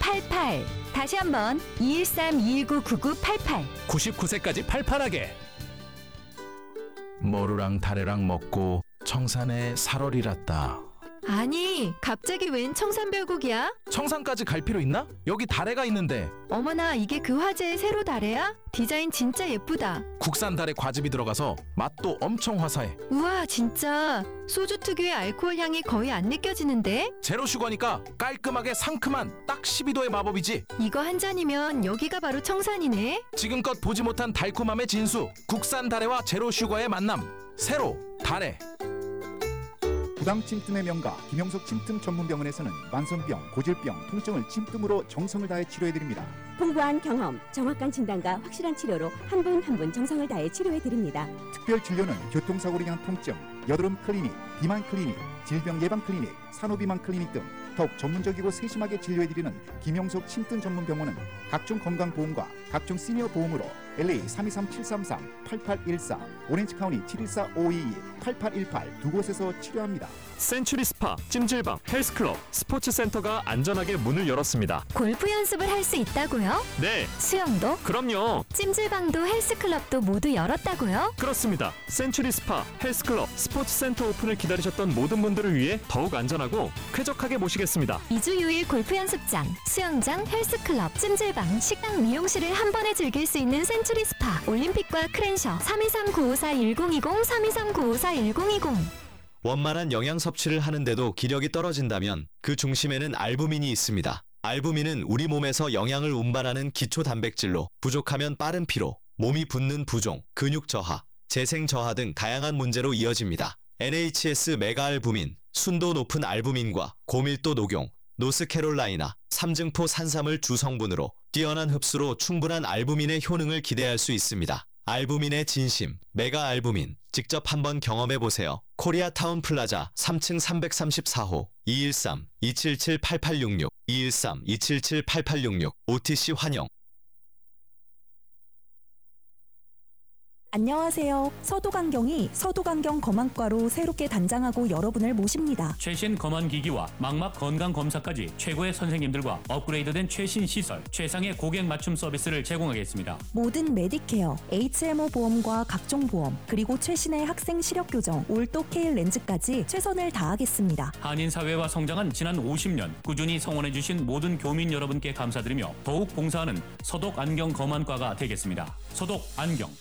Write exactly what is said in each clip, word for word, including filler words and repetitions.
팔팔. 다시 한번 이일삼 이일구 구구팔팔. 구십구 세까지 팔팔하게. 모루랑 다래랑 먹고 청산에 살얼이랐다. 아니, 갑자기 웬 청산별곡이야? 청산까지 갈 필요 있나? 여기 다래가 있는데. 어머나, 이게 그 화제의 세로 다래야? 디자인 진짜 예쁘다. 국산 다래 과즙이 들어가서 맛도 엄청 화사해. 우와, 진짜 소주 특유의 알코올 향이 거의 안 느껴지는데? 제로 슈거니까 깔끔하게 상큼한 딱 십이 도의 마법이지. 이거 한 잔이면 여기가 바로 청산이네. 지금껏 보지 못한 달콤함의 진수, 국산 다래와 제로 슈거의 만남. 세로 다래. 부당 침뜸의 명가 김영석 침뜸 전문병원에서는 만성병, 고질병, 통증을 침뜸으로 정성을 다해 치료해드립니다. 풍부한 경험, 정확한 진단과 확실한 치료로 한 분 한 분 정성을 다해 치료해드립니다. 특별 진료는 교통사고로 인한 통증, 여드름 클리닉, 비만 클리닉, 질병 예방 클리닉, 산후비만 클리닉 등 더욱 전문적이고 세심하게 진료해드리는 김영석 침뜸 전문병원은 각종 건강보험과 각종 시니어 보험으로 엘에이 삼이삼 칠삼삼 팔팔일사, 오렌지카운티 칠일사 오이이 팔팔일팔 두 곳에서 치료합니다. 센츄리 스파, 찜질방, 헬스클럽, 스포츠센터가 안전하게 문을 열었습니다. 골프 연습을 할 수 있다고요? 네. 수영도? 그럼요. 찜질방도 헬스클럽도 모두 열었다고요? 그렇습니다. 센츄리 스파, 헬스클럽, 스포츠센터 오픈을 기다리셨던 모든 분들을 위해 더욱 안전하고 쾌적하게 모시겠습니다. 이 주 유 일 골프 연습장, 수영장, 헬스클럽, 찜질방, 식당, 미용실을 한 번에 즐길 수 있는 센츄리 스파, 올림픽과 크랜셔. 삼이삼 구오사 일공이공 삼이삼 구오사 일공이공. 원만한 영양 섭취를 하는데도 기력이 떨어진다면 그 중심에는 알부민이 있습니다. 알부민은 우리 몸에서 영양을 운반하는 기초 단백질로 부족하면 빠른 피로, 몸이 붓는 부종, 근육 저하, 재생 저하 등 다양한 문제로 이어집니다. 엔에이치에스 메가알부민, 순도 높은 알부민과 고밀도 녹용, 노스캐롤라이나, 삼증포 산삼을 주성분으로 뛰어난 흡수로 충분한 알부민의 효능을 기대할 수 있습니다. 알부민의 진심, 메가알부민, 직접 한번 경험해보세요. 코리아타운 플라자 삼 층 삼백삼십사 호 이일삼 이칠칠 팔팔육육 이일삼 이칠칠 팔팔육육 오티씨 환영. 안녕하세요. 서도강경이 서도강경 검안과로 새롭게 단장하고 여러분을 모십니다. 최신 검안기기와 망막 건강검사까지 최고의 선생님들과 업그레이드된 최신 시설, 최상의 고객 맞춤 서비스를 제공하겠습니다. 모든 메디케어, 에이치엠오 보험과 각종 보험, 그리고 최신의 학생 시력 교정, 올도 케일 렌즈까지 최선을 다하겠습니다. 한인사회와 성장한 지난 오십 년 꾸준히 성원해주신 모든 교민 여러분께 감사드리며 더욱 봉사하는 서독안경검안과가 되겠습니다. 서독안경.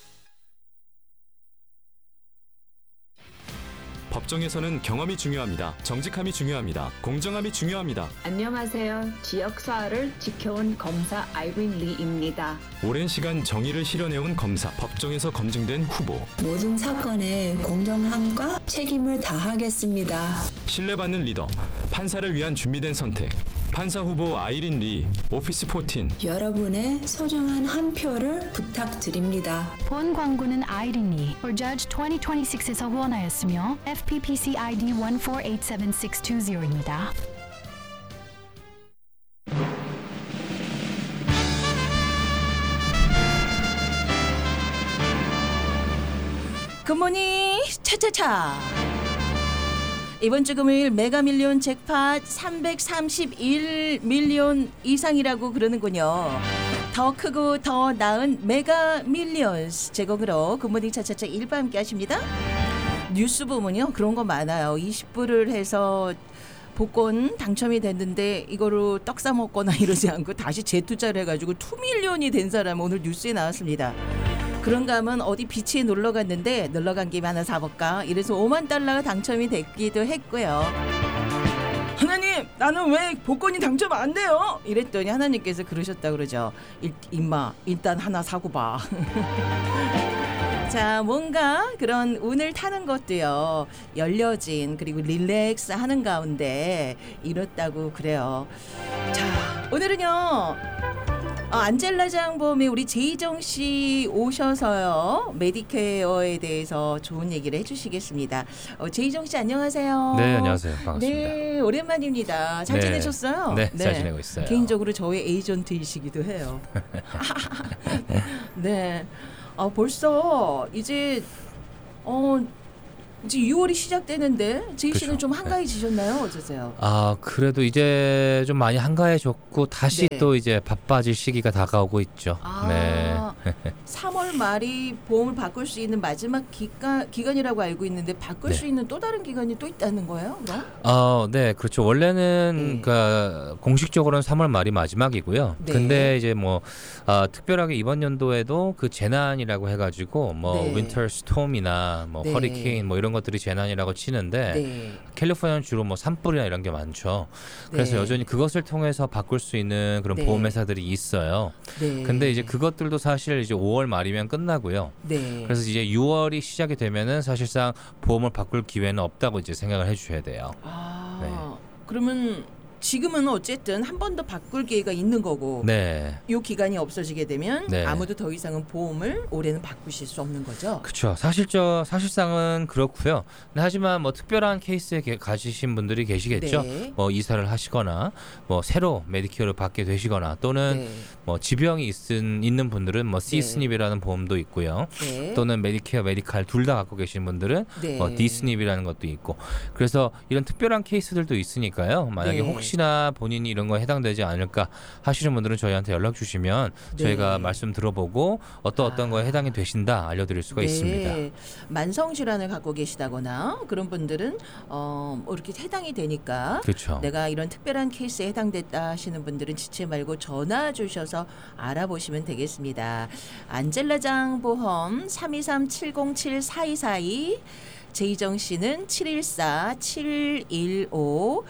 법정에서는 경험이 중요합니다. 정직함이 중요합니다. 공정함이 중요합니다. 안녕하세요. 지역사회를 지켜온 검사 아이린 리입니다. 오랜 시간 정의를 실현해온 검사, 법정에서 검증된 후보. 모든 사건에 공정함과 책임을 다하겠습니다. 신뢰받는 리더, 판사를 위한 준비된 선택. 판사 후보 아이린 리, 오피스 사십. 여러분의 소중한 한 표를 부탁드립니다. 본 광고는 아이린 리, for Judge 이천이십육에서 후원하였으며 에프피피씨 아이디 일 사 팔 칠 칠 육 이입니다. 굿모닝 차차차. 이번 주 금요일 메가밀리언 잭팟 삼백삼십일 밀리언 이상이라고 그러는군요. 더 크고 더 나은 메가밀리언스 제공으로 굿모닝 차차차 일부 함께 하십니다. 뉴스 보면요 그런 거 많아요. 이십 불을 해서 복권 당첨이 됐는데 이거로 떡 사 먹거나 이러지 않고 다시 재투자를 해가지고 이 밀리언이 된 사람 오늘 뉴스에 나왔습니다. 그런가 하면 어디 비치에 놀러 갔는데 놀러 간 김에 하나 사볼까 이래서 오만 달러가 당첨이 됐기도 했고요. 하나님 나는 왜 복권이 당첨 안 돼요? 이랬더니 하나님께서 그러셨다 그러죠. 일, 임마 일단 하나 사고 봐. 자, 뭔가 그런 운을 타는 것도요 열려진 그리고 릴렉스 하는 가운데 이렇다고 그래요. 자, 오늘은요 어, 안젤라 장범의 우리 제이정 씨 오셔서요 메디케어에 대해서 좋은 얘기를 해주시겠습니다. 어, 제이정 씨 안녕하세요. 네, 안녕하세요. 반갑습니다. 네, 오랜만입니다. 잘 네. 지내셨어요? 네, 네, 잘 지내고 있어요. 개인적으로 저의 에이전트이시기도 해요. 네, 어, 벌써 이제 어. 이제 유월이 시작되는데 제이 씨는 그렇죠. 좀 한가해지셨나요? 어떠세요? 아 그래도 이제 좀 많이 한가해졌고 다시 네. 또 이제 바빠질 시기가 다가오고 있죠. 아, 네. 삼월 말이 보험을 바꿀 수 있는 마지막 기간, 기간이라고 알고 있는데 바꿀 네. 수 있는 또 다른 기간이 또 있다는 거예요? 그럼? 어, 네, 그렇죠. 원래는 네. 그러니까 공식적으로는 삼월 말이 마지막이고요. 네. 근데 이제 뭐 어, 특별하게 이번 연도에도 그 재난이라고 해가지고 뭐 네. 윈터 스톰이나 뭐 네. 허리케인 뭐 이런 것들이 재난이라고 치는데 네. 캘리포니아는 주로 뭐 산불이나 이런 게 많죠. 그래서 네. 여전히 그것을 통해서 바꿀 수 있는 그런 네. 보험회사들이 있어요. 네. 근데 이제 그것들도 사실 이제 오월 말이면 끝나고요. 네. 그래서 이제 유월이 시작이 되면은 사실상 보험을 바꿀 기회는 없다고 이제 생각을 해주셔야 돼요. 아, 네. 그러면 지금은 어쨌든 한 번 더 바꿀 기회가 있는 거고 네. 이 기간이 없어지게 되면 네. 아무도 더 이상은 보험을 올해는 바꾸실 수 없는 거죠. 그렇죠. 사실 저 사실상은 그렇고요. 근데 하지만 뭐 특별한 케이스에 게- 가지신 분들이 계시겠죠. 네. 뭐 이사를 하시거나 뭐 새로 메디케어를 받게 되시거나 또는 네. 뭐 지병이 있은 있는 분들은 뭐 C스닙이라는 보험도 있고요. 네. 또는 메디케어, 메디칼 둘 다 갖고 계신 분들은 네. 뭐 D스닙이라는 것도 있고. 그래서 이런 특별한 케이스들도 있으니까요. 만약에 네. 혹시나 본인이 이런 거에 해당되지 않을까 하시는 분들은 저희한테 연락 주시면 네. 저희가 말씀 들어보고 어떤 어떤 거에 해당이 되신다 알려드릴 수가 있습니다. 네. 만성 질환을 갖고 계시다거나 그런 분들은 어, 뭐 이렇게 해당이 되니까 그렇죠. 내가 이런 특별한 케이스에 해당됐다 하시는 분들은 지체 말고 전화 주셔서 알아보시면 되겠습니다. 안젤라장 보험 삼이삼 칠공칠 사이사이 제이정 씨는 칠일사 칠일오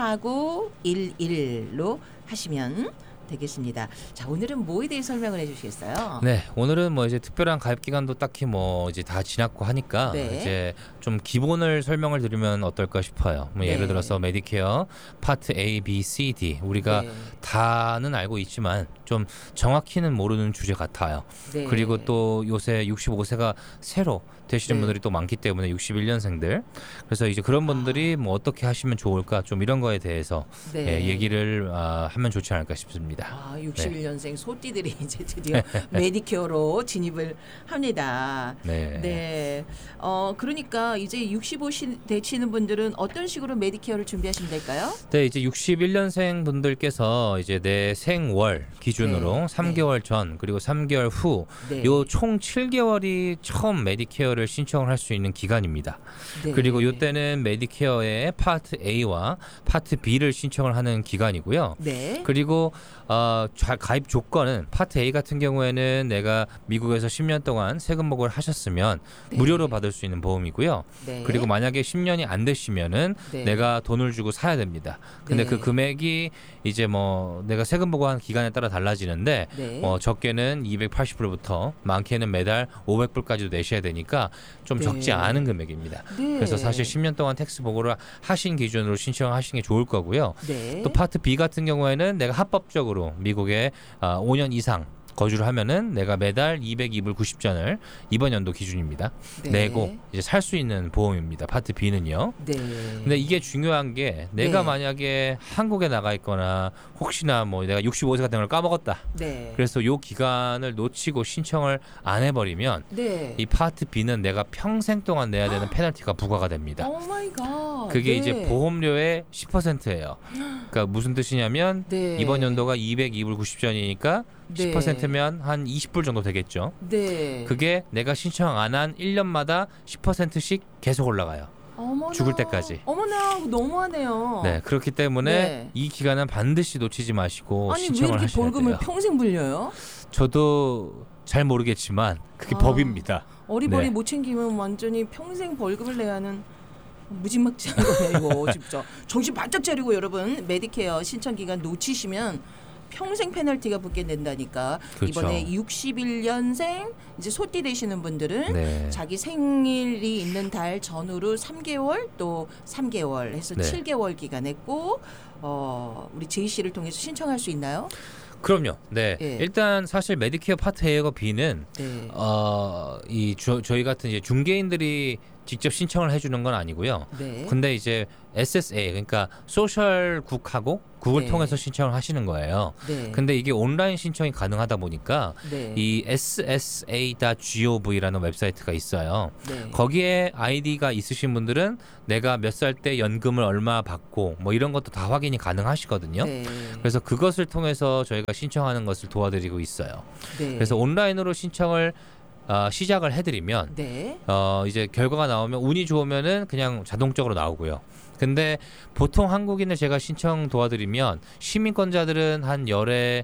사구일일로 하시면 되겠습니다. 자, 오늘은 뭐에 대해 설명을 해주시겠어요? 네, 오늘은 뭐 이제 특별한 가입 기간도 딱히 뭐 이제 다 지났고 하니까 네. 이제 좀 기본을 설명을 드리면 어떨까 싶어요. 뭐 네. 예를 들어서 메디케어 파트 A, B, C, D 우리가 네. 다는 알고 있지만 좀 정확히는 모르는 주제 같아요. 네. 그리고 또 요새 육십오 세가 새로 되시는 네. 분들이 또 많기 때문에 육십일 년생들 그래서 이제 그런 분들이 뭐 어떻게 하시면 좋을까 좀 이런 거에 대해서 네. 예, 얘기를 아, 하면 좋지 않을까 싶습니다. 아, 육십일 년생 소띠들이 이제 드디어 메디케어로 진입을 합니다. 네. 네. 어, 그러니까 이제 육십오 시 되시는 분들은 어떤 식으로 메디케어를 준비하시면 될까요? 네, 이제 육십일 년생 분들께서 이제 내 생월 기준으로 네. 삼 개월 전 그리고 삼 개월 후 네. 요 총 칠 개월이 처음 메디케어를 신청을 할 수 있는 기간입니다. 네. 그리고 요때는 메디케어의 파트 A와 파트 B를 신청을 하는 기간이고요. 네. 그리고 어, 자- 가입 조건은 파트 A 같은 경우에는 내가 미국에서 십 년 동안 세금복을 하셨으면 네. 무료로 받을 수 있는 보험이고요. 네. 그리고 만약에 십 년이 안 되시면은 네. 내가 돈을 주고 사야 됩니다. 근데 네. 그 금액이 이제 뭐 내가 세금 보고한 기간에 따라 달라지는데 네. 어, 적게는 이백팔십 불부터 많게는 매달 오백 불까지도 내셔야 되니까 좀 네. 적지 않은 금액입니다. 네. 그래서 사실 십 년 동안 텍스 보고를 하신 기준으로 신청하시는 게 좋을 거고요. 네. 또 파트 B 같은 경우에는 내가 합법적으로 미국에 아, 오 년 이상 거주를 하면은 내가 매달 이백이 불 구십 전을 이번 연도 기준입니다. 네. 내고 이제 살 수 있는 보험입니다. 파트 B는요. 네. 근데 이게 중요한 게 내가 네. 만약에 한국에 나가 있거나 혹시나 뭐 내가 육십오 세 같은 걸 까먹었다. 네. 그래서 요 기간을 놓치고 신청을 안 해버리면 네. 이 파트 B는 내가 평생 동안 내야 되는 페널티가 부과가 됩니다. 오 마이 갓. 그게 네. 이제 보험료의 십 퍼센트예요. 그러니까 무슨 뜻이냐면 네. 이번 연도가 이백이 불 구십 전이니까 네. 십 퍼센트면 한 이십 불 정도 되겠죠. 네. 그게 내가 신청 안 한 일 년마다 십 퍼센트씩 계속 올라가요. 어머나. 죽을 때까지. 어머나, 너무하네요. 네, 그렇기 때문에 네. 이 기간은 반드시 놓치지 마시고 아니 왜 신청을 이렇게 하셔야 벌금을 돼요. 평생 물려요? 저도 잘 모르겠지만 그게 아, 법입니다. 어리버리 네. 못 챙기면 완전히 평생 벌금을 내야 하는 무지막지한 거네요. 이거 진짜 정신 바짝 차리고 여러분 메디케어 신청 기간 놓치시면 평생 페널티가 붙게 된다니까. 그렇죠. 이번에 육십일 년생 이제 소띠 되시는 분들은 네. 자기 생일이 있는 달 전후로 삼 개월 또 삼 개월 해서 네. 칠 개월 기간에 꼭 어, 우리 제이 씨를 통해서 신청할 수 있나요? 그럼요. 네. 예. 일단 사실 메디케어 파트 A와 B는 네. 어, 이 저, 저희 같은 이제 중개인들이 직접 신청을 해주는 건 아니고요. 네. 근데 이제 에스에스에이 그러니까 소셜국하고 국을 네. 통해서 신청을 하시는 거예요. 네. 근데 이게 온라인 신청이 가능하다 보니까 네. 이 에스에스에이 닷 지오브이라는 웹사이트가 있어요. 네. 거기에 아이디가 있으신 분들은 내가 몇 살 때 연금을 얼마 받고 뭐 이런 것도 다 확인이 가능하시거든요. 네. 그래서 그것을 통해서 저희가 신청하는 것을 도와드리고 있어요. 네. 그래서 온라인으로 신청을 어, 시작을 해드리면 네. 어, 이제 결과가 나오면 운이 좋으면은 그냥 자동적으로 나오고요. 근데 보통 한국인을 제가 신청 도와드리면 시민권자들은 한 열에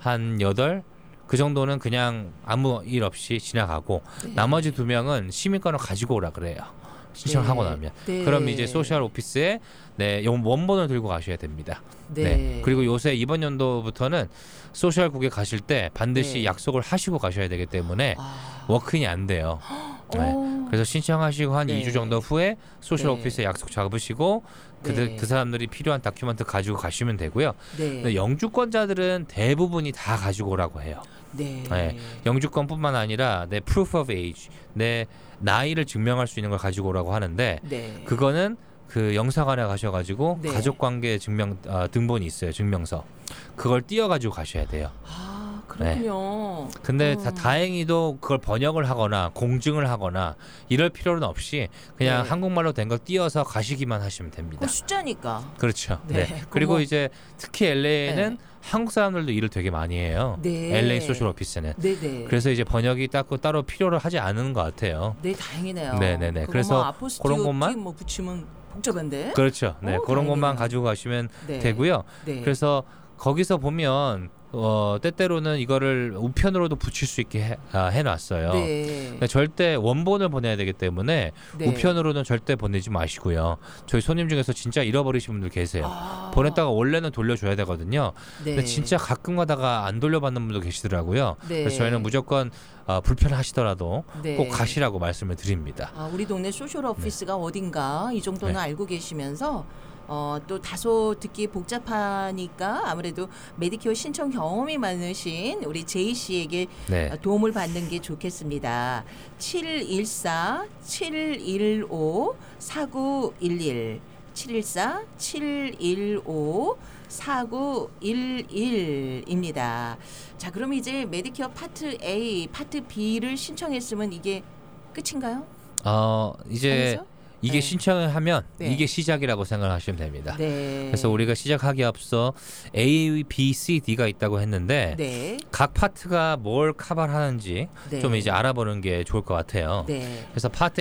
한 여덟 그 정도는 그냥 아무 일 없이 지나가고 네. 나머지 두 명은 시민권을 가지고 오라 그래요. 신청하고 네. 나면. 네. 그럼 이제 소셜 오피스에 네, 요 원본을 들고 가셔야 됩니다. 네. 네. 그리고 요새 이번 연도부터는 소셜국에 가실 때 반드시 네. 약속을 하시고 가셔야 되기 때문에 아. 워크인이 안 돼요. 네. 그래서 신청하시고 한 네. 이 주 정도 후에 소셜 네. 오피스에 약속 잡으시고 그들, 네. 그 사람들이 필요한 다큐멘트 가지고 가시면 되고요. 네. 근데 영주권자들은 대부분이 다 가지고 오라고 해요. 네. 네. 영주권뿐만 아니라 내 proof of age, 내 나이를 증명할 수 있는 걸 가지고 오라고 하는데 네. 그거는 그 영사관에 가셔가지고 네. 가족관계 증명 어, 등본이 있어요. 증명서. 그걸 띄어가지고 가셔야 돼요. 아, 그렇군요. 근데 음. 다, 다행히도 그걸 번역을 하거나 공증을 하거나 이럴 필요는 없이 그냥 네. 한국말로 된 거 띄어서 가시기만 하시면 됩니다. 그 숫자니까. 그렇죠. 네. 네. 그리고 그거- 이제 특히 엘에이는 네. 한국 사람들도 일을 되게 많이 해요. 네. 엘에이 소셜 오피스는. 네네. 그래서 이제 번역이 따로 따로 필요로 하지 않은 것 같아요. 네, 다행이네요. 네네네. 그거 그래서 뭐 아포스티오 그런 것만- 뭐 붙이면 복잡한데. 그렇죠. 네, 오, 그런 것만 다행이네요. 가지고 가시면 네. 되고요. 네. 그래서 거기서 보면 어, 때때로는 이거를 우편으로도 붙일 수 있게 해, 아, 해놨어요. 네. 근데 절대 원본을 보내야 되기 때문에 네. 우편으로는 절대 보내지 마시고요. 저희 손님 중에서 진짜 잃어버리신 분들 계세요. 아. 보냈다가 원래는 돌려줘야 되거든요. 네. 근데 진짜 가끔 가다가 안 돌려받는 분도 계시더라고요. 네. 그래서 저희는 무조건 어, 불편하시더라도 네. 꼭 가시라고 말씀을 드립니다. 아, 우리 동네 소셜 오피스가 어딘가 이 정도는 네. 알고 계시면서 어, 또 다소 듣기 복잡하니까 아무래도 메디케어 신청 경험이 많으신 우리 제이 씨에게 네. 어, 도움을 받는 게 좋겠습니다. 칠일사 칠일오 사구일일 칠일사 칠일오 사구일일입니다. 자, 그럼 이제 메디케어 파트 A, 파트 B를 신청했으면 이게 끝인가요? 어, 이제 아니죠? 이게 네. 신청을 하면 네. 이게 시작이라고 생각하시면 됩니다. 네. 그래서 우리가 시작하기 앞서 A, B, C, D가 있다고 했는데 네. 각 파트가 뭘 커버하는지 네. 좀 이제 알아보는 게 좋을 것 같아요. 네. 그래서 파트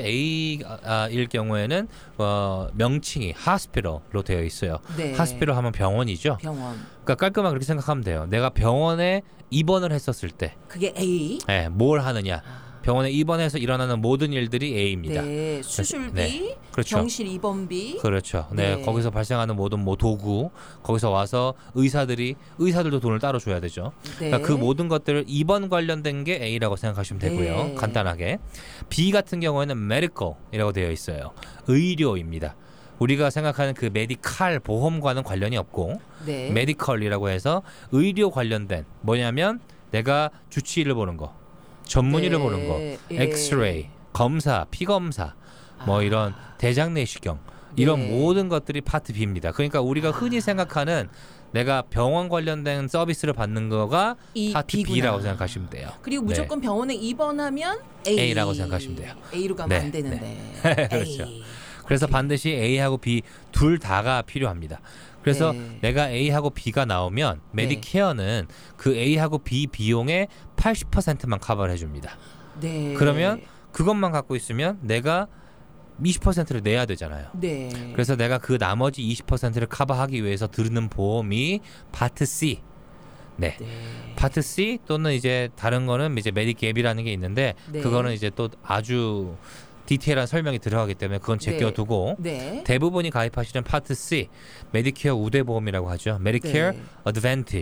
A일 경우에는 어, 명칭이 hospital로 되어 있어요. 네. hospital 하면 병원이죠. 병원. 그러니까 깔끔하게 그렇게 생각하면 돼요. 내가 병원에 입원을 했었을 때, 그게 A. 네, 뭘 하느냐. 병원에 입원해서 일어나는 모든 일들이 A입니다. 네. 수술비, 네. 그렇죠. 병실 입원비. 그렇죠. 네, 네. 거기서 발생하는 모든 뭐 도구, 거기서 와서 의사들이 의사들도 돈을 따로 줘야 되죠. 네. 그러니까 그 모든 것들을 입원 관련된 게 A라고 생각하시면 되고요. 네. 간단하게. B 같은 경우에는 medical이라고 되어 있어요. 의료입니다. 우리가 생각하는 그 메디칼 보험과는 관련이 없고 네. 메디컬이라고 해서 의료 관련된 뭐냐면 내가 주치의를 보는 거, 전문의를 네. 보는 거, 예. 엑스레이, 검사, 피검사, 뭐 이런 대장 내시경 이런 네. 모든 것들이 파트 B입니다. 그러니까 우리가 흔히 생각하는 내가 병원 관련된 서비스를 받는 거가 이 파트 B구나. B라고 생각하시면 돼요. 그리고 네. 무조건 병원에 입원하면 A. A라고 생각하시면 돼요. A로 가면 네, 안 되는데. 그렇죠. A. 그래서 반드시 A하고 B 둘 다가 필요합니다. 그래서 네. 내가 A하고 B가 나오면 메디케어는 그 A하고 B 비용의 팔십 퍼센트만 커버를 해줍니다. 네. 그러면 그것만 갖고 있으면 내가 이십 퍼센트를 내야 되잖아요. 네. 그래서 내가 그 나머지 이십 퍼센트를 커버하기 위해서 들는 보험이 파트 C. 네. 파트 C 또는 이제 다른 거는 이제 메디갭이라는 게 있는데 네. 그거는 이제 또 아주 디테일한 설명이 들어가기 때문에 그건 제껴두고 네. 대부분이 가입하시는 파트 C 메디케어 우대 보험이라고 하죠. 메디케어 네. 어드밴티지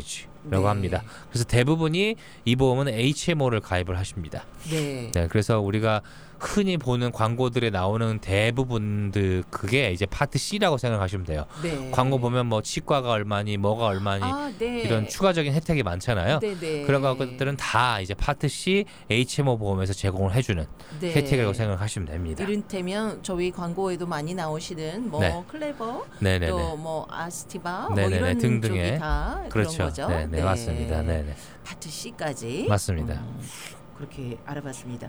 네. 합니다. 그래서 대부분이 이 보험은 에이치엠오를 가입을 하십니다. 네. 네, 그래서 우리가 흔히 보는 광고들에 나오는 대부분들 그게 이제 파트 C라고 생각하시면 돼요. 네. 광고 보면 뭐 치과가 얼마니, 뭐가 얼마니 아, 네. 이런 추가적인 혜택이 많잖아요. 네, 네. 그런 것들은 다 이제 파트 C 에이치엠오 보험에서 제공을 해주는 네. 혜택이라고 생각하시면 됩니다. 이른테면 저희 광고에도 많이 나오시는 뭐 네. 클레버, 네네네. 또 뭐 아스티바, 뭐 네네네. 이런 등등의. 쪽이 다 그렇죠. 그런 거죠. 네, 네, 맞습니다. 네네. 파트 C까지. 맞습니다. 음, 그렇게 알아봤습니다.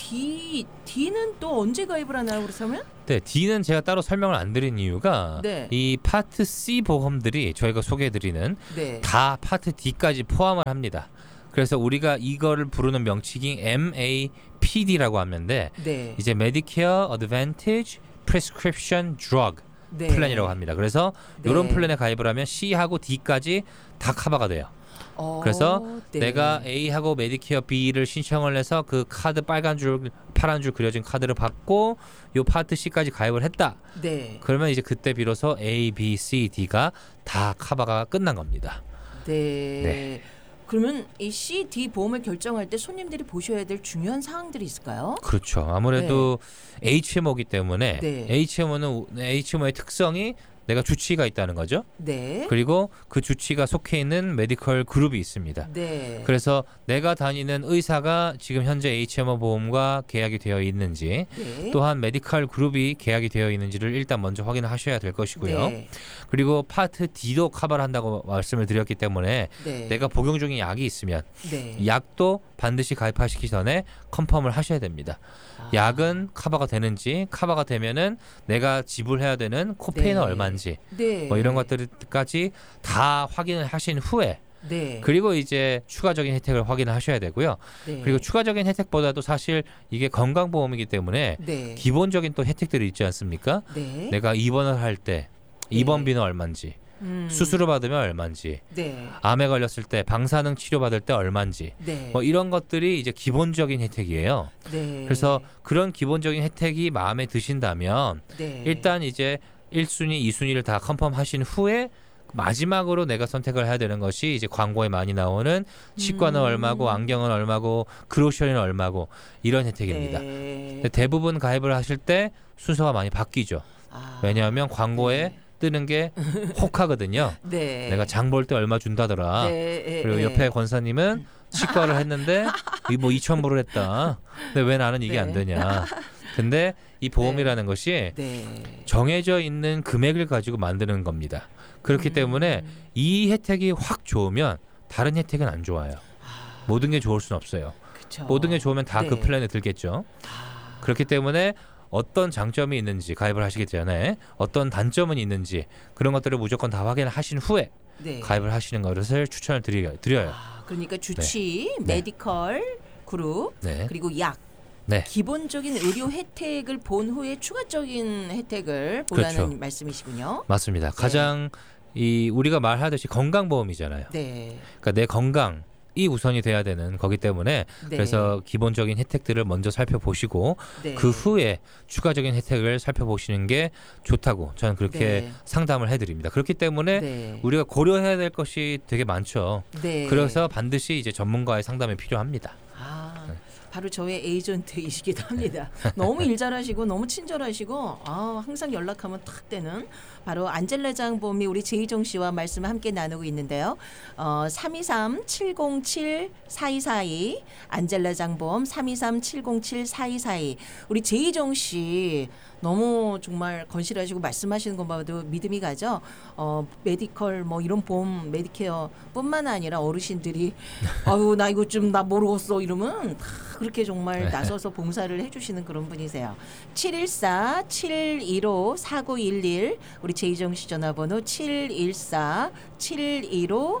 D D는 또 언제 가입을 하나요, 그렇다면? 네, D는 제가 따로 설명을 안 드린 이유가 네. 이 파트 C 보험들이 저희가 소개해드리는 네. 다 파트 D까지 포함을 합니다. 그래서 우리가 이거를 부르는 명칭이 엠에이피디라고 하는데 네. 이제 Medicare Advantage Prescription Drug 네. 플랜이라고 합니다. 그래서 네. 이런 플랜에 가입을 하면 C하고 D까지 다 커버가 돼요. 어, 그래서 네. 내가 A하고 메디케어 B를 신청을 해서 그 카드 빨간 줄, 파란 줄 그려진 카드를 받고 요 파트 C까지 가입을 했다. 네. 그러면 이제 그때 비로소 A, B, C, D가 다 커버가 끝난 겁니다. 네. 네. 그러면 이 C, D 보험을 결정할 때 손님들이 보셔야 될 중요한 사항들이 있을까요? 그렇죠. 아무래도 에이치엠오이기 때문에 네. 에이치엠오는 에이치엠오의 특성이 내가 주치의가 있다는 거죠. 네. 그리고 그 주치의가 속해 있는 메디컬 그룹이 있습니다. 네. 그래서 내가 다니는 의사가 지금 현재 에이치엠오 보험과 계약이 되어 있는지 네. 또한 메디컬 그룹이 계약이 되어 있는지를 일단 먼저 확인을 하셔야 될 것이고요. 네. 그리고 파트 D도 커버를 한다고 말씀을 드렸기 때문에 네. 내가 복용 중인 약이 있으면 네. 약도 반드시 가입하시기 전에 컨펌을 하셔야 됩니다. 아. 약은 커버가 되는지, 커버가 되면은 내가 지불해야 되는 코페이는 네. 얼마인지 네. 뭐 이런 것들까지 다 확인을 하신 후에 네. 그리고 이제 추가적인 혜택을 확인하셔야 되고요. 네. 그리고 추가적인 혜택보다도 사실 이게 건강보험이기 때문에 네. 기본적인 또 혜택들이 있지 않습니까? 네. 내가 입원을 할 때 입원비는 얼마인지, 음. 수술을 받으면 얼마인지, 네. 암에 걸렸을 때 방사능 치료 받을 때 얼마인지, 네. 뭐 이런 것들이 이제 기본적인 혜택이에요. 네. 그래서 그런 기본적인 혜택이 마음에 드신다면 네. 일단 이제 일 순위, 이 순위를 다 컨펌하신 후에 마지막으로 내가 선택을 해야 되는 것이 이제 광고에 많이 나오는 치과는 음. 얼마고 안경은 얼마고 그로셔리는 얼마고 이런 혜택입니다. 네. 근데 대부분 가입을 하실 때 순서가 많이 바뀌죠. 아. 왜냐하면 광고에 네. 뜨는 게 혹하거든요. 네. 내가 장 볼 때 얼마 준다더라. 네. 그리고 네. 옆에 권사님은 치과를 했는데 이 뭐 이천 불을 했다. 근데 왜 나는 이게 네. 안 되냐. 근데 이 보험이라는 것이 네. 정해져 있는 금액을 가지고 만드는 겁니다. 그렇기 음. 때문에 이 혜택이 확 좋으면 다른 혜택은 안 좋아요. 모든 게 좋을 수는 없어요. 그쵸. 모든 게 좋으면 다 그 네. 플랜에 들겠죠. 그렇기 때문에 어떤 장점이 있는지 가입을 하시기 전에 어떤 단점은 있는지 그런 것들을 무조건 다 확인하신 후에 네. 가입을 하시는 것을 추천을 드리, 드려요. 아, 그러니까 주치, 네. 메디컬 그룹, 네. 그리고 약. 네. 기본적인 의료 혜택을 본 후에 추가적인 혜택을 보라는 그렇죠. 말씀이시군요. 맞습니다. 가장 이 우리가 말하듯이 건강보험이잖아요. 네. 그러니까 내 건강이 우선이 돼야 되는 거기 때문에 네. 그래서 기본적인 혜택들을 먼저 살펴보시고 네. 그 후에 추가적인 혜택을 살펴보시는 게 좋다고 저는 그렇게 네. 상담을 해드립니다. 그렇기 때문에 네. 우리가 고려해야 될 것이 되게 많죠. 네. 그래서 반드시 이제 전문가의 상담이 필요합니다. 아, 바로 저의 에이전트이시기도 합니다. 너무 일 잘하시고 너무 친절하시고 아, 항상 연락하면 탁 되는 바로 안젤라장 보험이 우리 제이종 씨와 말씀을 함께 나누고 있는데요. 어, 삼이삼 칠공칠 사이사이 안젤라장 보험 삼이삼 칠공칠 사이사이 우리 제이종 씨 너무 정말 건실하시고 말씀하시는 것만 봐도 믿음이 가죠. 어, 메디컬 뭐 이런 보험 메디케어뿐만 아니라 어르신들이 아유 나 이거 좀 나 모르겠어 이러면 다 그렇게 정말 나서서 봉사를 해주시는 그런 분이세요. 칠일사 칠일오 사구일일 우리 제이정 씨 전화번호 칠일사 칠일오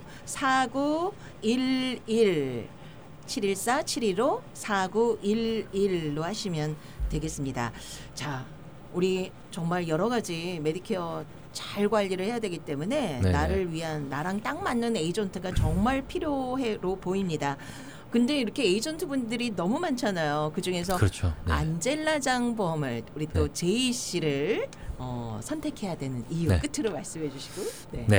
사구일일 칠일사 칠일오 사구일일로 하시면 되겠습니다. 자, 우리 정말 여러 가지 메디케어 잘 관리를 해야 되기 때문에 네네. 나를 위한 나랑 딱 맞는 에이전트가 정말 필요해로 보입니다. 근데 이렇게 에이전트 분들이 너무 많잖아요. 그 중에서 그렇죠. 네. 안젤라장 보험을 우리 또 네. 제이 씨를 어, 선택해야 되는 이유 네. 끝으로 말씀해 주시고. 네. 네.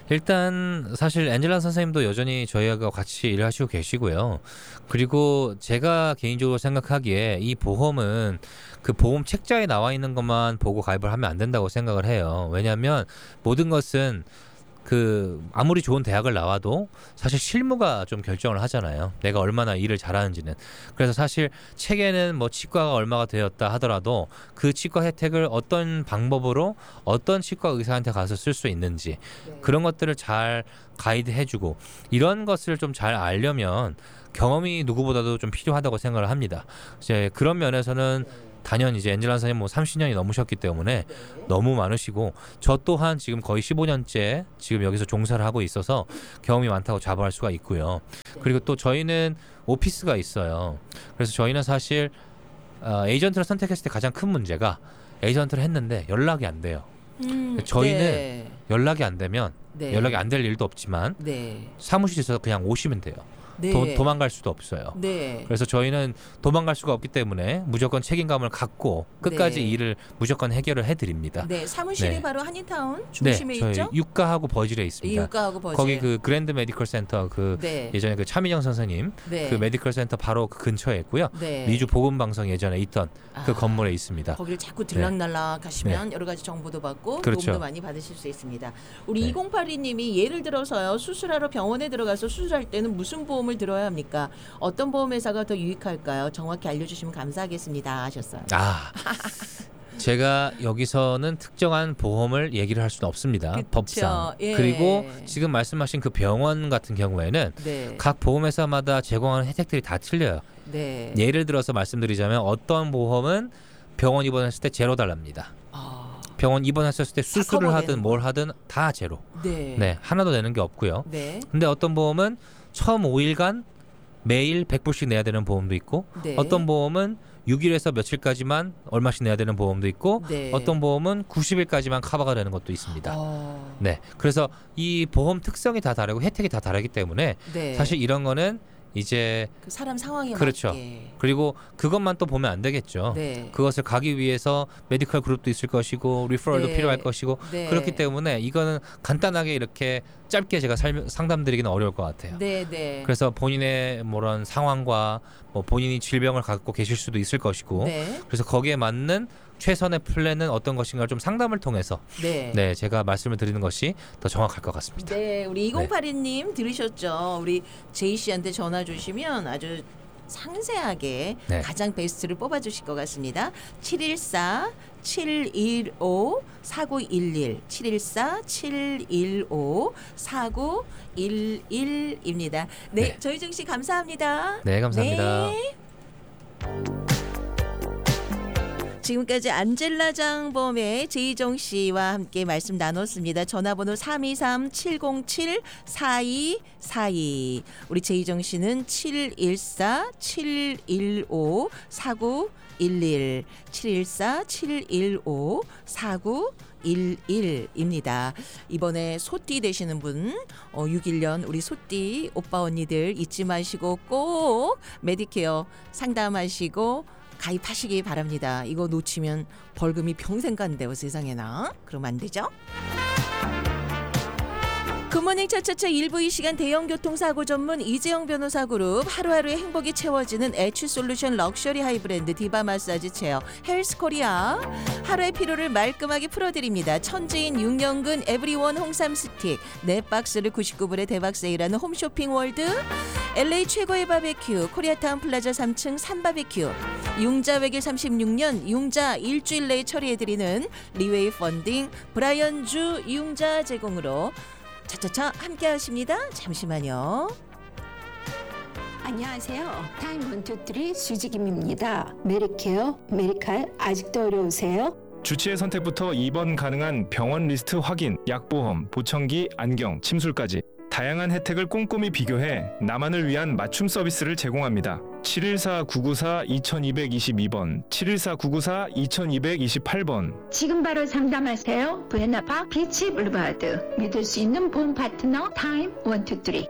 일단 사실 엔젤라 선생님도 여전히 저희하고 같이 일을 하시고 계시고요. 그리고 제가 개인적으로 생각하기에 이 보험은 그 보험 책자에 나와 있는 것만 보고 가입을 하면 안 된다고 생각을 해요. 왜냐하면 모든 것은 그 아무리 좋은 대학을 나와도 사실 실무가 좀 결정을 하잖아요. 내가 얼마나 일을 잘하는지는. 그래서 사실 책에는 뭐 치과가 얼마가 되었다 하더라도 그 치과 혜택을 어떤 방법으로 어떤 치과 의사한테 가서 쓸 수 있는지 네. 그런 것들을 잘 가이드해주고 이런 것을 좀 잘 알려면 경험이 누구보다도 좀 필요하다고 생각을 합니다. 이제 그런 면에서는 단연 이제 엔젤라 선생님 뭐 삼십 년이 넘으셨기 때문에 네. 너무 많으시고 저 또한 지금 거의 십오 년째 지금 여기서 종사를 하고 있어서 경험이 많다고 자부할 수가 있고요. 네. 그리고 또 저희는 오피스가 있어요. 그래서 저희는 사실 어, 에이전트를 선택했을 때 가장 큰 문제가 에이전트를 했는데 연락이 안 돼요. 음, 저희는 네. 연락이 안 되면 네. 연락이 안 될 일도 없지만 네. 사무실에서 그냥 오시면 돼요. 네. 도, 도망갈 수도 없어요. 네. 그래서 저희는 도망갈 수가 없기 때문에 무조건 책임감을 갖고 끝까지 네. 일을 무조건 해결을 해드립니다. 네, 사무실이 네. 바로 한인타운 중심에 네, 저희 있죠? 유가하고 버질에 있습니다. 유가하고 버질. 거기 그 그랜드 메디컬 센터 그 네. 예전에 그 차민영 선생님 네. 그 메디컬 센터 바로 그 근처에 있고요. 네. 미주 보건 방송 예전에 있던 그 아, 건물에 있습니다. 거기를 자꾸 들락날락 네. 하시면 네. 여러 가지 정보도 받고 그렇죠. 도움도 많이 받으실 수 있습니다. 우리 네. 이공팔이 님이 예를 들어서요 수술하러 병원에 들어가서 수술할 때는 무슨 보험을 들어야 합니까? 어떤 보험회사가 더 유익할까요? 정확히 알려주시면 감사하겠습니다 하셨어요. 아, 제가 여기서는 특정한 보험을 얘기를 할 수는 없습니다. 그쵸? 법상. 예. 그리고 지금 말씀하신 그 병원 같은 경우에는 네. 각 보험회사마다 제공하는 혜택들이 다 틀려요. 네. 예를 들어서 말씀드리자면 어떤 보험은 병원 입원했을 때 제로 달랍니다. 아. 병원 입원했을 때 수술을 하든 뭘 하든 다 제로. 네. 네, 하나도 내는 게 없고요. 네. 근데 어떤 보험은 처음 오 일간 매일 백 불씩 내야 되는 보험도 있고 네. 어떤 보험은 육 일에서 며칠까지만 얼마씩 내야 되는 보험도 있고 네. 어떤 보험은 구십 일까지만 커버가 되는 것도 있습니다. 어... 네, 그래서 이 보험 특성이 다 다르고 혜택이 다 다르기 때문에 네. 사실 이런 거는 이제 그 사람 상황에 그렇죠. 맞게. 그리고 그것만 또 보면 안 되겠죠. 네. 그것을 가기 위해서 메디컬 그룹도 있을 것이고 리퍼럴도 네. 필요할 것이고 네. 그렇기 때문에 이거는 간단하게 이렇게 짧게 제가 설명, 상담드리기는 어려울 것 같아요. 네, 네. 그래서 본인의 뭐런 상황과 뭐 본인이 질병을 갖고 계실 수도 있을 것이고 네. 그래서 거기에 맞는 최선의 플랜은 어떤 것인가 좀 상담을 통해서 네. 네, 제가 말씀을 드리는 것이 더 정확할 것 같습니다. 네, 우리 이공팔이 님 네. 들으셨죠? 우리 제이 씨한테 전화 주시면 아주 상세하게 네. 가장 베스트를 뽑아주실 것 같습니다. 칠일사 칠일오 사구일일 칠일사 칠일오 사구일일입니다. 네, 네. 조희정 씨 감사합니다. 네, 감사합니다. 네. 지금까지 안젤라 장범의 제이정 씨와 함께 말씀 나눴습니다. 전화번호 삼이삼 칠공칠 사이사이. 우리 제이정 씨는 칠일사 칠일오 사구일일 칠일사 칠일오 사구일일입니다. 이번에 소띠 되시는 분 어, 육일 년 우리 소띠 오빠 언니들 잊지 마시고 꼭 메디케어 상담하시고 가입하시기 바랍니다. 이거 놓치면 벌금이 평생 간대요. 세상에나. 그러면 안 되죠? 굿모닝 차차차 일부 이 시간 대형 교통사고 전문 이재영 변호사 그룹 하루하루의 행복이 채워지는 에취 솔루션 럭셔리 하이브랜드 디바 마사지 체어 헬스코리아 하루의 피로를 말끔하게 풀어드립니다. 천지인 육 년근 에브리원 홍삼 스틱 네 박스를 구십구 불에 대박 세일하는 홈쇼핑 월드 엘에이 최고의 바베큐 코리아타운 플라자 삼 층 삼바베큐 융자 외길 삼십육 년 융자 일주일 내에 처리해드리는 리웨이 펀딩 브라이언 주 융자 제공으로 차차차 함께 하십니다. 잠시만요. 안녕하세요. 타임 원투쓰리 수지김입니다. 메리케어, 메리칼 아직도 어려우세요? 주치의 선택부터 입원 가능한 병원 리스트 확인, 약보험, 보청기, 안경, 침술까지 다양한 혜택을 꼼꼼히 비교해 나만을 위한 맞춤 서비스를 제공합니다. 칠일사 구구사 이이이이 번, 칠일사 구구사 이이이팔 번. 지금 바로 상담하세요. 부에나파 비치 블루바드. 믿을 수 있는 보험 파트너 타임 원투쓰리.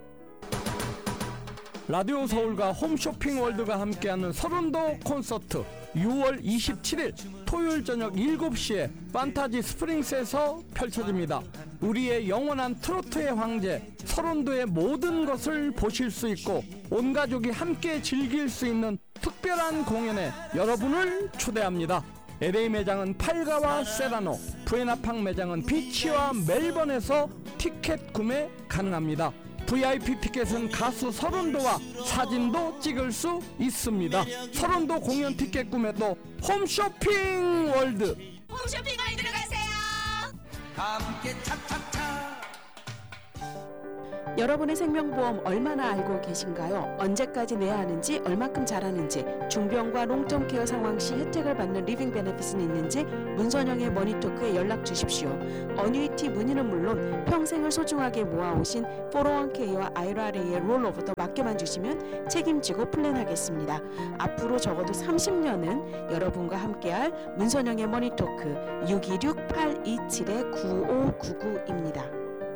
라디오 서울과 홈쇼핑 월드가 함께하는 서른도 콘서트 유월 이십칠일 토요일 저녁 일곱 시에 판타지 스프링스에서 펼쳐집니다. 우리의 영원한 트로트의 황제 서른도의 모든 것을 보실 수 있고 온 가족이 함께 즐길 수 있는 특별한 공연에 여러분을 초대합니다. 엘에이 매장은 팔가와 세라노, 부에나팍 매장은 비치와 멜번에서 티켓 구매 가능합니다. 브이아이피 티켓은 가수 서른도와 사진도 찍을 수 있습니다. 서른도 공연 티켓 구매도 홈쇼핑 월드. 홈쇼핑 월드로 가세요. 함께 착착착. 여러분의 생명보험 얼마나 알고 계신가요? 언제까지 내야 하는지, 얼마큼 잘하는지, 중병과 롱텀케어 상황 시 혜택을 받는 리빙 베네핏은 있는지 문선영의 머니토크에 연락 주십시오. 어뉴이티 문의는 물론 평생을 소중하게 모아오신 포로원케이와 아이알에이의 롤오버도 맡겨만 주시면 책임지고 플랜하겠습니다. 앞으로 적어도 삼십 년은 여러분과 함께할 문선영의 머니토크 육이육 팔이칠 구오구구입니다.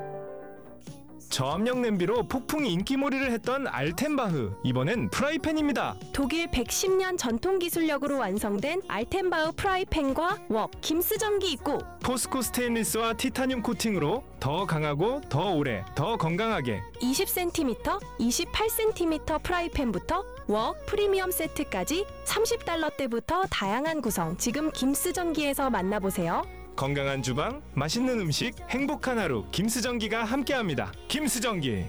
저압력 냄비로 폭풍 인기몰이를 했던 알텐바흐, 이번엔 프라이팬입니다. 독일 백십 년 전통 기술력으로 완성된 알텐바흐 프라이팬과 웍, 김스전기 있고 포스코 스테인리스와 티타늄 코팅으로 더 강하고 더 오래, 더 건강하게 이십 센티미터, 이십팔 센티미터 프라이팬부터 웍 프리미엄 세트까지 삼십 달러대부터 다양한 구성, 지금 김스전기에서 만나보세요. 건강한 주방, 맛있는 음식, 행복한 하루, 김스전기가 함께합니다. 김스전기.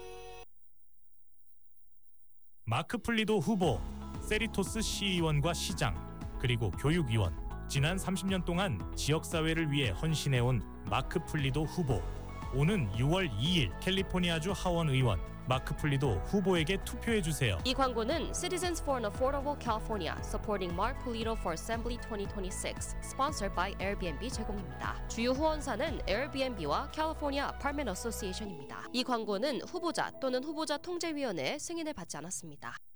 마크 플리도 후보, 세리토스 시의원과 시장, 그리고 교육위원, 지난 삼십 년 동안 지역사회를 위해 헌신해온 마크 플리도 후보. 오는 유월 이일 캘리포니아주 하원 의원 마크 플리도 후보에게 투표해주세요. 이 광고는 Citizens for an Affordable California Supporting Mark Polito for Assembly 이천이십육 Sponsored by 에어비앤비 제공입니다. 주요 후원사는 에어비앤비와 캘리포니아 아파트먼트 어소시에이션입니다. 이 광고는 후보자 또는 후보자 통제위원회의 승인을 받지 않았습니다.